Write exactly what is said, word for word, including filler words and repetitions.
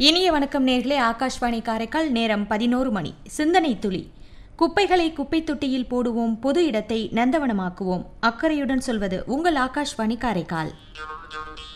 இனிய வணக்கம் நேர்களே. ஆகாஷ்வாணி காரைக்கால். நேரம் பதினோரு மணி. சிந்தனை துளி. குப்பைகளை குப்பை தொட்டியில் போடுவோம், பொது இடத்தை நந்தவனமாக்குவோம். அக்கறையுடன் சொல்வது உங்கள் ஆகாஷ்வாணி காரைக்கால்.